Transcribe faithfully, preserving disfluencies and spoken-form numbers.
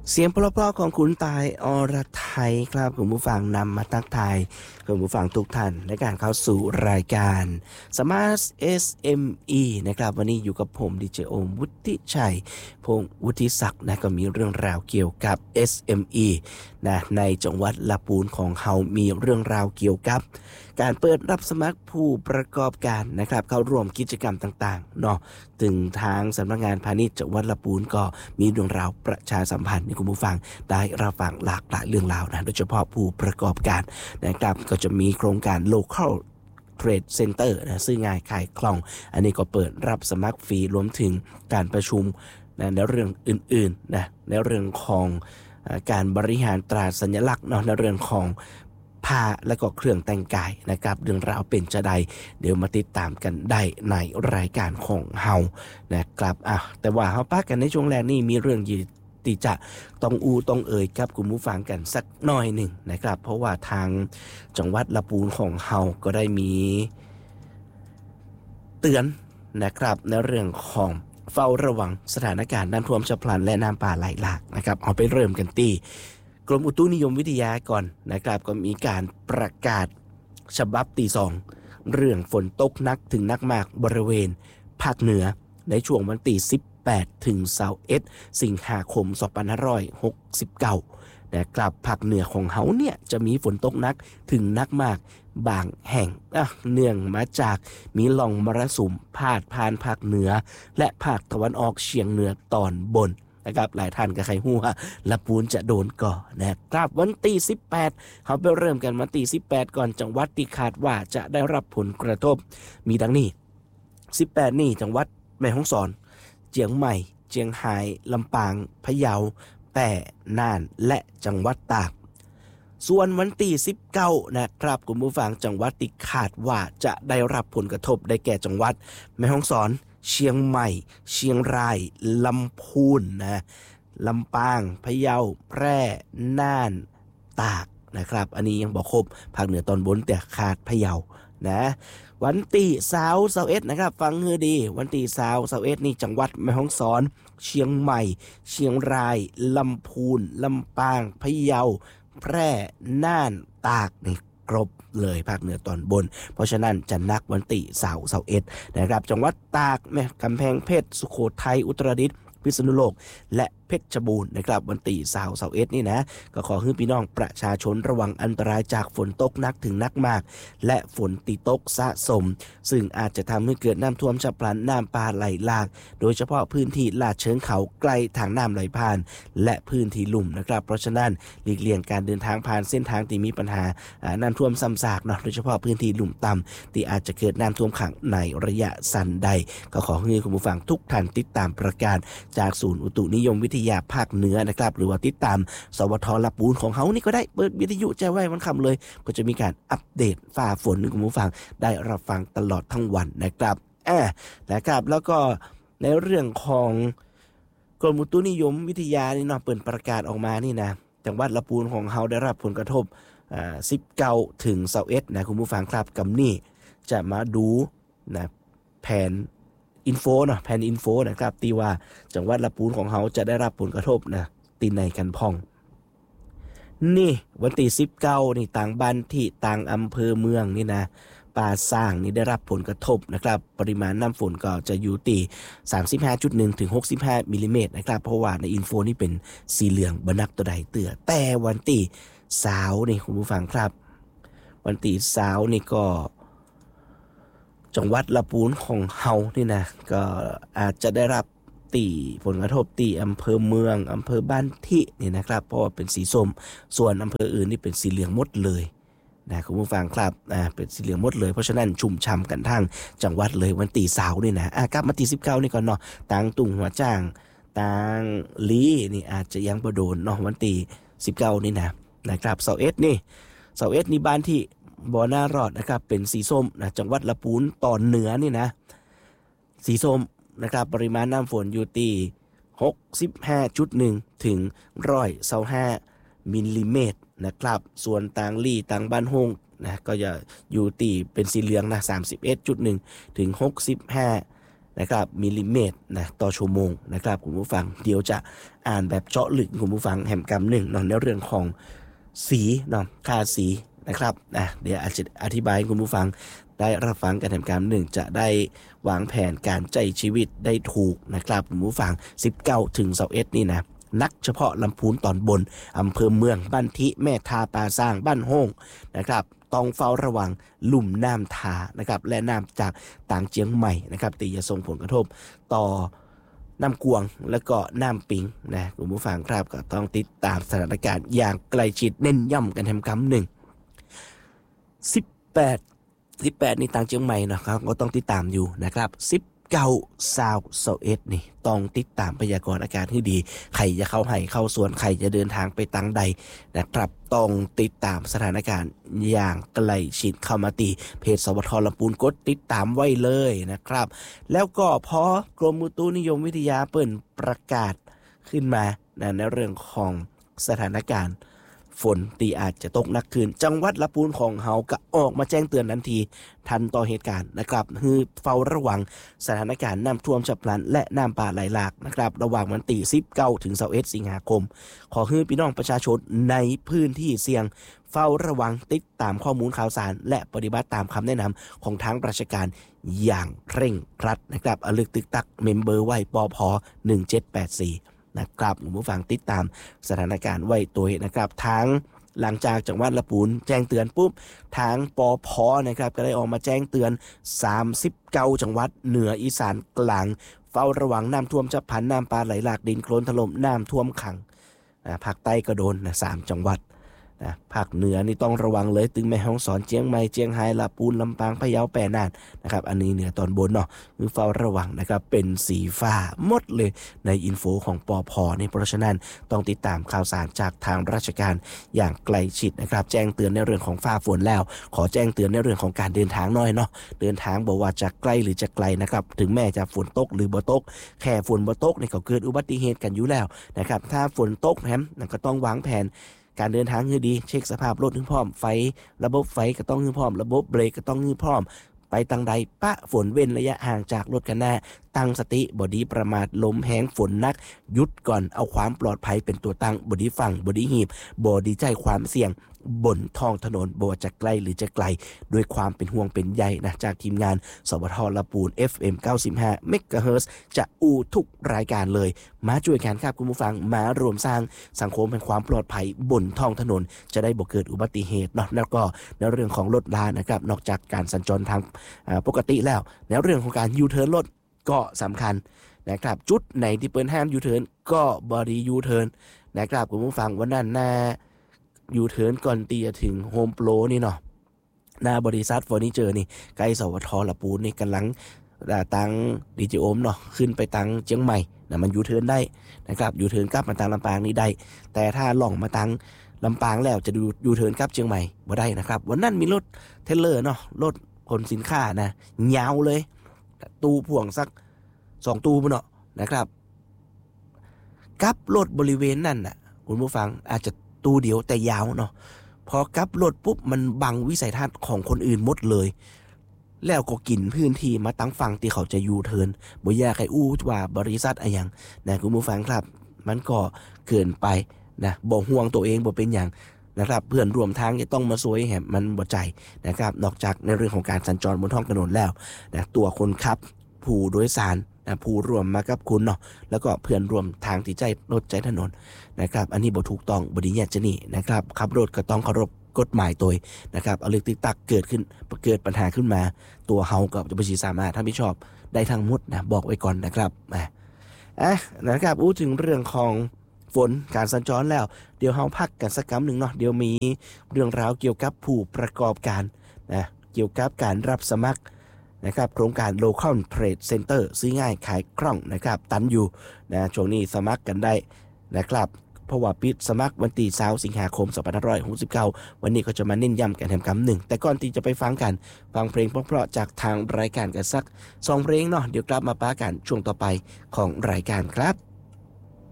เสียงเพราะๆของคุณตายอรไทยครับคุณผู้ฟังนำมาทักทายคุณผู้ฟังทุกท่านในการเข้าสู่รายการ Smart เอส เอ็ม อี นะครับวันนี้อยู่กับผมดีเจโอมวุฒิชัยพงษ์วุฒิศักดิ์นะก็มีเรื่องราวเกี่ยวกับ เอส เอ็ม อี นะในจังหวัดลำพูนของเฮามีเรื่องราวเกี่ยวกับการเปิดรับสมัครผู้ประกอบการนะครับเข้าร่วมกิจกรรมต่างๆเนาะถึงทางสำนักงานพาณิชย์จังหวัดลำพูนก็มีเรื่องราวประชาสัมพันธ์ให้คุณผู้ฟังได้รับฟังหลากหลายเรื่องราวนะโดยเฉพาะผู้ประกอบการนะครับก็จะมีโครงการ Local Trade Center นะซึ่งง่ายขายคล่องอันนี้ก็เปิดรับสมัครฟรีรวมถึงการประชุมนะในเรื่องอื่นๆนะในเรื่องของการบริหารตราสัญลักษณ์เนาะในเรื่องของผ้าและก็เครื่องแต่งกายนะครับเรื่องราวเป็นจะใดเดี๋ยวมาติดตามกันได้ในรายการของเฮานะครับอ่ะแต่ว่าเฮาพักกันในช่วงแรกนี่มีเรื่องที่ที่จะต้องอูต้องเอ่ยกับคุณผู้ฟังกันสักหน่อยหนึ่งนะครับเพราะว่าทางจังหวัดลำพูนของเฮาก็ได้มีเตือนนะครับในเรื่องของเฝ้าระวังสถานการณ์น้ำท่วมฉับพลันและน้ำป่าไหลหลากนะครับเอาไปเริ่มกันที่กรมอุตุนิยมวิทยาก่อนนะครับก็มีการประกาศฉบับที่สองเรื่องฝนตกหนักถึงหนักมากบริเวณภาคเหนือในช่วงวันที่สิบแปดถึงยี่สิบเอ็ดสิงหาคมสองพันห้าร้อยหกสิบเก้านะครับภาคเหนือของเฮาเนี่ยจะมีฝนตกหนักถึงหนักมากบางแห่งเนื่องมาจากมีลมมรสุมพาดผ่านภาคเหนือและภาคตะวันออกเฉียงเหนือตอนบนนะครับหลายท่านก็ใครฮู้ว่าลำพูนจะโดนก่อนนะครับวันที่สิบแปดเขาไปเริ่มกันวันที่สิบแปดก่อนจังหวัดที่คาดว่าจะได้รับผลกระทบมีดังนี้สิบแปดนี่จังหวัดแม่ฮ่องสอนเจียงใหม่เจียงไฮ้ลำปางพะเยาแพร่น่านและจังหวัดตากส่วนวันที่สิบเก้านะครับคุณผู้ฟังจังหวัดที่คาดว่าจะได้รับผลกระทบได้แก่จังหวัดแม่ฮ่องสอนเชียงใหม่เชียงรายลำพูนนะลำปางพะเยาแพร่น่านตากนะครับอันนี้ยังบอกครบภาคเหนือตอนบนแต่ขาดพะเยานะวันที่เสาร์เสาร์เอ็ดนะครับฟังให้ดีวันที่เสาร์เสาร์เอ็ดนี่จังหวัดแม่ฮ่องสอนเชียงใหม่เชียงรายลำพูนลำปางพะเยาแพร่น่านตากนี่ครบเลยภาคเหนือตอนบนเพราะฉะนั้นจะนักวันที่เสาร์เสาร์เอ็ดนะครับจังหวัดตากแม่กำแพงเพชรสุโขทัยอุตรดิตถ์พิษณุโลกและเพชรบูรณ์นะครับวันที่เสาร์เสาร์เอ็ดนี่นะก็ขอให้พี่น้องประชาชนระวังอันตรายจากฝนตกหนักถึงหนักมากและฝนติตกสะสมซึ่งอาจจะทำให้เกิดน้ำท่วมฉับพลันน้ำป่าไหลหลากโดยเฉพาะพื้นที่ลาดเชิงเขาใกล้ทางน้ำไหลผ่านและพื้นที่ลุ่มนะครับเพราะฉะนั้นหลีกเลี่ยงการเดินทางผ่านเส้นทางที่มีปัญหาน้ำท่วมซ้ำซากเนาะโดยเฉพาะพื้นที่ลุ่มต่ำที่อาจจะเกิดน้ำท่วมขังในระยะสั้นใดก็ขอให้คุณผู้ฟังทุกท่านติดตามประกาศจากศูนย์อุตุนิยมวิทยาภาคเหนือนะครับหรือว่าติดตามสวทลำพูนของเขานี่ก็ได้เปิดวิทยุแจ้งไว้วันค่ำเลยก็จะมีการอัปเดตฟ้าฝนให้คุณผู้ฟังได้รับฟังตลอดทั้งวันนะครับอ่านะครับแล้วก็ในเรื่องของกรมอุตุนิยมวิทยานี่เนาะเปิดประกาศออกมานี่นะจังหวัดลำพูนของเขาได้รับผลกระทบอ่าสิบเก้าถึงยี่สิบเอ็ดนะคุณผู้ฟังครับกับนี่จะมาดูนะแผนอินโฟเนาะแผนอินโฟนะครับที่ว่าจังหวัดลำพูนของเขาจะได้รับผลกระทบนะตีในกันพองนี่วันที่สิบเก้านี่ต่างบ้านที่ต่างอำเภอเมืองนี่นะป่าสร้างนี่ได้รับผลกระทบนะครับปริมาณน้ำฝนก็จะอยู่ที่ สามสิบห้าจุดหนึ่ง ถึงหกสิบห้ามิลลิเมตรนะครับเพราะว่าในอินโฟนี่เป็นสีเหลืองบนักตัวใดเตือแต่วันที่เสาร์นี่คุณผู้ฟังครับวันที่เสาร์นี่ก็จังหวัดลำพูนของเฮานี่นะก็อาจจะได้รับตีผลกระทบตีอำเภอเมืองอำเภอบ้านที่นี่นะครับเพราะว่าเป็นสีส้มส่วนอำเภออื่นนี่เป็นสีเหลืองหมดเลยนะคุณผู้ฟังครับอ่าเป็นสีเหลืองหมดเลยเพราะฉะนั้นชุ่มฉ่ำกันทั้งจังหวัดเลยวันตีเสาร์นี่นะอ่ะกลับมาตีสิบเก้านี่ก่อนเนาะต่างตุงหัวจ้างต่างลีนี่อาจจะยังบ่โดนเนาะวันตีสิบเก้านี่นะนะครับเสาร์เอ็ดนี่เสาร์เอ็ดนี่บ้านที่บ่อน่ารอดนะครับเป็นสีส้มนะจังหวัดลำพูนตอนเหนือนี่นะสีส้มนะครับปริมาณน้ำฝนอยู่ที่ หกสิบห้าจุดหนึ่ง ถึงหนึ่งร้อยยี่สิบห้ามิลลิเมตรนะครับส่วนต่างลี่ต่างบ้านฮงนะก็จะอยู่ที่เป็นสีเหลืองนะ สามสิบเอ็ดจุดหนึ่ง ถึงหกสิบห้านะครับมิลลิเมตรนะต่อชั่วโมงนะครับคุณผู้ฟังเดี๋ยวจะอ่านแบบเจาะลึกคุณผู้ฟังแหมกำหนึ่งเนาะในเรื่องของสีเนาะค่าสีนะครับนะเดี๋ยวอาจจะอธิบายคุณผู้ฟังได้รับฟังกันแหมกำหนึ่งจะได้วางแผนการใช้ชีวิตได้ถูกนะครับคุณผู้ฟังสิบเก้าถึงยี่สิบเอ็ดนี่นะนักเฉพาะลำพูนตอนบนอำเภอเมืองบ้านทิแม่ทาปาสร้างบ้านโฮงนะครับต้องเฝ้าระวังลุ่มน้ำทานะครับและน้ำจากต่างเจียงใหม่นะครับที่จะส่งผลกระทบต่อน้ำกวงและก็น้ำปิงนะคุณผู้ฟังครับก็ต้องติดตามสถานการณ์อย่างใกล้ชิดเน้นย่ำกันแถมคำหนึ่งสิบแปดสิบแปดนี่ต่างเชียงใหม่นะครับก็ต้องติดตามอยู่นะครับสิบเก้าซาวเซาเอ็ดนี่ต้องติดตามพยากรณ์อากาศให้ดีใครจะเข้าไห่เข้าสวนใครจะเดินทางไปตังใดนะครับต้องติดตามสถานการณ์อย่างใกล้ชิดเข้ามาตีเพจสวทลำพูนกดติดตามไว้เลยนะครับแล้วก็พอกรมอุตุนิยมวิทยาเปิดประกาศขึ้นมาในเรื่องของสถานการณ์ฝนตีอาจจะตกหนักขึ้นจังหวัดลำพูนของเฮาก็ออกมาแจ้งเตือนทันทีทันต่อเหตุการณ์นะครับคือเฝ้าระวังสถานการณ์น้ำท่วมฉับพลันและน้ำป่าไหลหลากนะครับระหว่างวันที่สิบเก้าถึงยี่สิบเอ็ดสิงหาคมขอให้พี่น้องประชาชนในพื้นที่เสี่ยงเฝ้าระวังติดตามข้อมูลข่าวสารและปฏิบัติตามคำแนะนำของทางราชการอย่างเคร่งครัดนะครับอลึกตึกตักเมมเบอร์ไว้ปพหนึ่งเจ็ดแปดสี่นะครับคุณผู้ฟังติดตามสถานการณ์ไว้ตัวนะครับทางหลังจากจังหวัดลำพูนแจ้งเตือนปุ๊บทางปพนะครับก็ได้ออกมาแจ้งเตือนสามสิบเก้าจังหวัดเหนืออีสานกลางเฝ้าระวังน้ำท่วมฉับพลันน้ำป่าไหลหลากดินโคลนถล่มน้ำท่วมขังภาคใต้ก็โดนนะสามจังหวัดนะภาคเหนือนี่ต้องระวังเลยตึงแม่ฮ่องสอนเจียงใหม่เจียงไฮ้ลำพูนลำปางพะเยาแปรน่านนะครับอันนี้เหนือตอนบนเนาะคือเฝ้าระวังนะครับเป็นสีฟ้าหมดเลยในอินโฟของปพนี่เพราะฉะนั้นต้องติดตามข่าวสารจากทางราชการอย่างใกล้ชิดนะครับแจ้งเตือนในเรื่องของฟ้าฝนแล้วขอแจ้งเตือนในเรื่องของการเดินทางน้อยเนาะเดินทางบอกว่าจะใกล้หรือจะไกลนะครับถึงแม้จะฝนตกหรือบ่ตกแค่ฝนบ่ตกนี่ก็เกิดอุบัติเหตุกันอยู่แล้วนะครับถ้าฝนตกแฮมก็ต้องวางแผนการเดินทางให้ดีเช็คสภาพรถให้พร้อมไฟระบบไฟก็ต้องให้พร้อมระบบเบรกก็ต้องให้พร้อมไปตังใดปะฝนเว้นระยะห่างจากรถกันหน้าตั้งสติบอดีประมาทลมแห้งฝนนักหยุดก่อนเอาความปลอดภัยเป็นตัวตั้งบอดีฝั่งบอดีหีบบอดีใจความเสี่ยงบนท้องถนนบ่ว่าจะใกล้หรือจะไกลด้วยความเป็นห่วงเป็นใยนะจากทีมงานสวทลำพูน เอฟ เอ็ม เก้าสิบห้า เมกะเฮิรตซ์จะอู้ทุกรายการเลยมาช่วยกันครับคุณผู้ฟังมารวมสร้างสังคมแห่งความปลอดภัยบนท้องถนนจะได้บ่เกิดอุบัติเหตุเนาะแล้วก็ในเรื่องของรถลานะครับนอกจากการสัญจรทางปกติแล้วในเรื่องของการยูเทิร์นรถก็สำคัญนะครับจุดไหนที่เปิ้นห้ามยูเทิร์นก็บอดี้ยูเทิร์นนะครับคุณผู้ฟังวันนั้นหน้ายูเทิร์นก่อนตีจะถึงโฮมโปรนี่เนาะหน้าบริษัทเฟอร์นิเจอร์นี่ใกล้สวทลำพูนนี่กำลังตังดีเจโอมเนาะขึ้นไปตังเชียงใหม่นะมันยูเทิร์นได้นะครับยูเทิร์นกลับมาตังลำปางนี่ได้แต่ถ้าล่องมาตังลำปางแล้วจะดูยูเทิร์นกลับเชียงใหม่บ่ได้นะครับวันนั้นมีรถเทรลเลอร์เนาะรถขนสินค้านะยาวเลยตู้พ่วงสักสองตู้เนาะนะครับกับรถบริเวณนั่นน่ะคุณผู้ฟังอาจจะตู้เดียวแต่ยาวเนาะพอกับรถปุ๊บมันบังวิสัยทัศน์ของคนอื่นหมดเลยแล้วก็กินพื้นที่มาตั้งฝั่งที่เขาจะยูเทิร์นบ่อยากให้อู้ว่าบริษัทอะไรอย่างนะคุณผู้ฟังครับมันก็เกินไปนะบ่ห่วงตัวเองบ่เป็นอย่างนะครับเพื่อนร่วมทางจะต้องมาซวยแหมมันบ่ใจนะครับนอกจากในเรื่องของการสัญจรบนท้องถนนแล้วนะตัวคนขับผู้โดยสารนะผู้ร่วมมากับคุณเนาะแล้วก็เพื่อนร่วมทางที่ใจรถใจถนนนะครับอันนี้บ่ถูกต้องบ่ดีแย่จะนี่นะครับขับรถก็ต้องเคารพกฎหมายตัวนะครับเอาเรื่องติ๊กตักเกิดขึ้นเกิดปัญหาขึ้นมาตัวเฮาก็จะบ่สามารถถ้าไม่ชอบได้ทั้งหมดนะบอกไว้ก่อนนะครับอ่ะอ่ะนะครับอู้ถึงเรื่องของฝนการสัญจรแล้วเดี๋ยวเฮาพักกันสักคำหนึ่งเนาะเดี๋ยวมีเรื่องราวเกี่ยวกับผู้ประกอบการนะเกี่ยวกับการรับสมัครนะครับโครงการ Local Trade Center ซื้อง่ายขายคล่องนะครับตันอยู่นะช่วงนี้สมัครกันได้นะครับเพราะว่าปิดสมัครวันที่ยี่สิบสิงหาคมสองพันห้าร้อยหกสิบเก้าวันนี้ก็จะมาเน้นย้ำกันแถมคำหนึ่งแต่ก่อนที่จะไปฟังกันฟังเพลงเพราะๆจากทางรายการกันสักสองเพลงเนาะเดี๋ยวกลับมาป้ากันช่วงต่อไปของรายการครับ